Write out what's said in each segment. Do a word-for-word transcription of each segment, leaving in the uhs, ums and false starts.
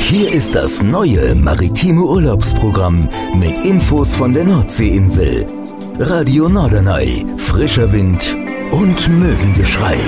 Hier ist das neue maritime Urlaubsprogramm mit Infos von der Nordseeinsel. Radio Norderney, frischer Wind und Möwengeschrei.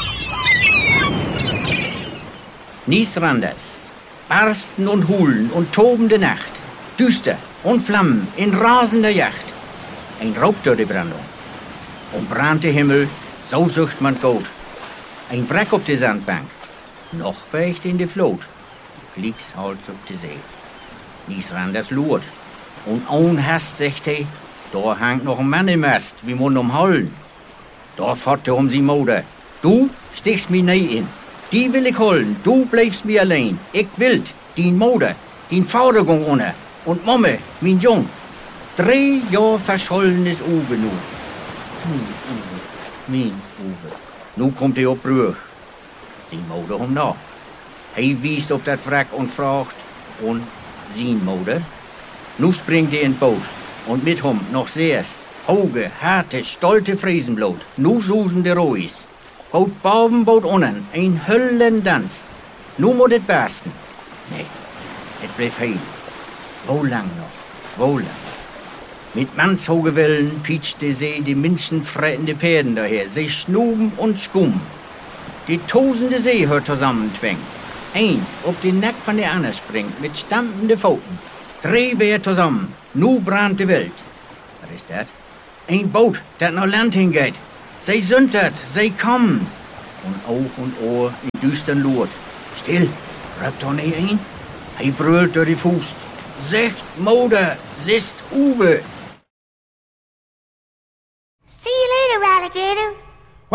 Niesranders, Barsten und Hulen und tobende Nacht, düster und Flammen in rasender Yacht. Ein Raubtördebrandung. Und brannte Himmel, so sucht man Gold. Ein Wrack auf der Sandbank, noch weicht in der Float. Kriegshals auf die See. Niesranders lurt. Und ohn Hast sagt he, da hangt noch ein Mann im Mast, wie Mund um Hollen. Da fährt er um sie Mode. Du stichst mi nie in. Die will ich holen, du bleibst mir allein. Ich will din Mode, din Forderung ohne. Und Momme, mein Jung. Drei Jahr verschollen ist Uwe nu. Hm, Uwe, mein Uwe. Nu kommt er op Brüch. Die Mode um nach. Hij wiest op dat wrak und fragt, und sein Mode? Nu springt er in Boot, und mit hom noch seers, hoge, harte, stolte Friesenblut. Nu susen de Rois. Boot boven, boot unnen, ein Höllendans. Nu moet het bersten. Nee, het bleef heil. Wo lang noch, wo lang? Mit mannshoge Wellen pietscht de See die menschenfrettende Pferden daher. Sie schnuben und schkummen. Die tosende See hört zusammentwängen. Ein op den Nack von der Anne springt mit stampende Pfoten. Drei wer zusammen. Nu brannt die Welt. Was ist das? Ein Boot, dat nach Land hingeht. Sie sündert, sie kommen. Und Auge und Ohr in düstern Lurt. Still, rückt doch nicht ein. Hij brüllt durch die Fuß. Secht, Moder, sist Uwe.